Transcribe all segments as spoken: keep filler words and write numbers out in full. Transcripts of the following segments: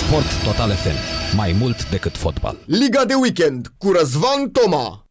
Sport Total F M. Mai mult decât fotbal. Liga de weekend cu Răzvan Toma.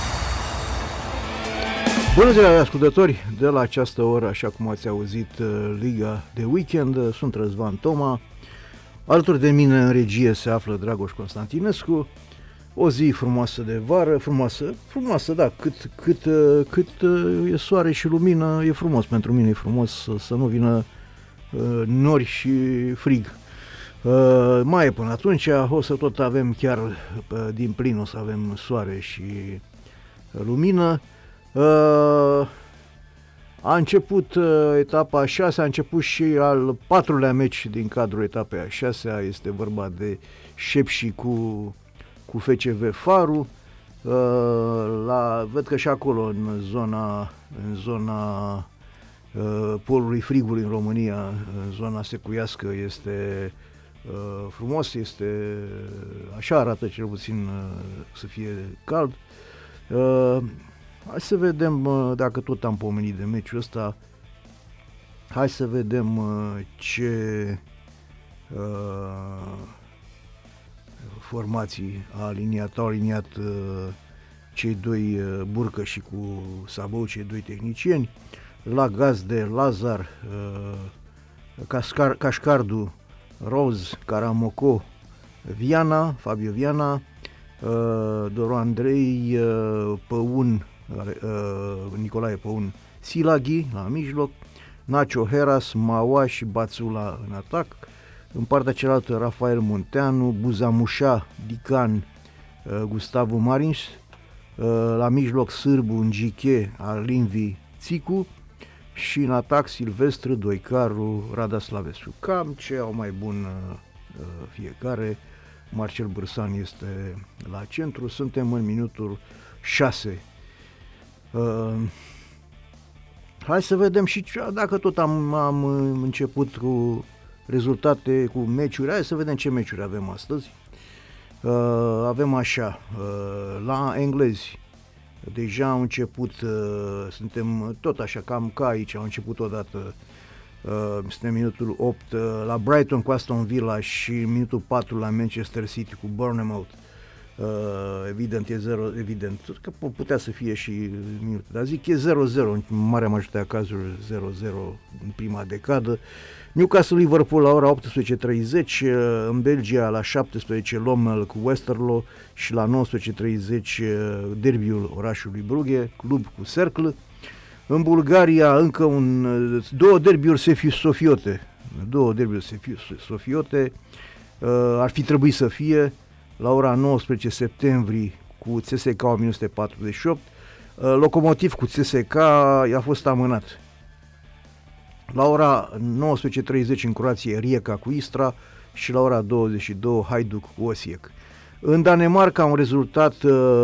Bună ziua, ascultători! De la această oră, așa cum ați auzit, Liga de weekend, sunt Răzvan Toma. Alături de mine în regie se află Dragoș Constantinescu. O zi frumoasă de vară, frumoasă, frumoasă, da, cât, cât, cât e soare și lumină, e frumos. Pentru mine e frumos să nu vină uh, nori și frig. Uh, mai e până atunci, o să tot avem chiar uh, din plin, o să avem soare și lumină. Uh, a început uh, etapa a șasea, a început și al patrulea meci din cadrul etapei a șasea, este vorba de Șepși cu, cu F C V Faru. Uh, la, văd că și acolo în zona, în zona uh, polului frigului în România, în zona secuiască, este uh, frumos, este, așa arată cel puțin uh, să fie cald. Uh, Hai să vedem, dacă tot am pomenit de meciul ăsta, hai să vedem ce uh, formații a aliniat, au aliniat uh, cei doi uh, Burcă și cu Sabou, cei doi tehnicieni. La gazde Lazar, uh, Cascar, Cașcardu, Roz, Caramoco, Viana, Fabio Viana, uh, Doru Andrei, uh, Păun, Nicolae Păun, Silaghi la mijloc, Nacio Heras, Maua și Bațula în atac. În partea cealaltă Rafael Munteanu, Buzamușa, Dican, Gustavo Marins, la mijloc Sârbu, Ngiche, Arlinvi, Țicu și în atac Silvestru, Doicaru, Rada Slavescu. Cam ce au mai bun fiecare. Marcel Bârsan este la centru. Suntem în minutul șase. Uh, hai să vedem și dacă tot am, am început cu rezultate, cu meciuri, hai să vedem ce meciuri avem astăzi. Uh, avem așa, uh, la englezi, deja au început, uh, suntem tot așa, cam ca aici, au început odată, uh, suntem minutul opt, uh, la Brighton cu Aston Villa și minutul patru la Manchester City cu Bournemouth. Uh, evident e zero, evident că putea să fie și minute, dar zic e zero zero în marea majoritate a cazurilor, zero zero în prima decadă. Newcastle Liverpool la ora optsprezece treizeci, uh, în Belgia la șaptesprezece Lommel cu Westerlo și la nouăsprezece treizeci uh, derbiul orașului Brugge, club cu Cercle. În Bulgaria încă un uh, două derbiuri sofiote, două derbiuri sofiote, uh, ar fi trebuit să fie la ora nouăsprezece septembrie cu C S K o mie nouă sute patruzeci și opt, Locomotiv cu C S K i-a fost amânat. La ora nouăsprezece treizeci în Croația Rijeka cu Istra și la ora douăzeci și două Hajduk cu Osijek. În Danemarca un rezultat